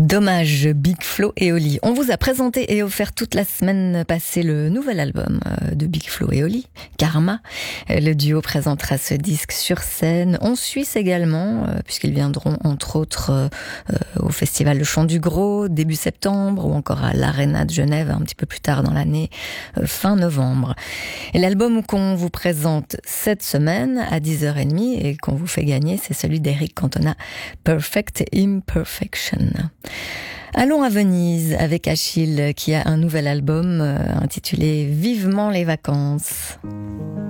Dommage, Big Flo et Oli. On vous a présenté et offert toute la semaine passée le nouvel album de Big Flo et Oli, Karma. Le duo présentera ce disque sur scène en Suisse également, puisqu'ils viendront entre autres au Festival Le Chant du Gros début septembre ou encore à l'Arena de Genève un petit peu plus tard dans l'année, fin novembre. Et l'album qu'on vous présente cette semaine à 10h30 et qu'on vous fait gagner, c'est celui d'Eric Cantona, Perfect Imperfection. Allons à Venise avec Achille qui a un nouvel album intitulé Vivement les vacances.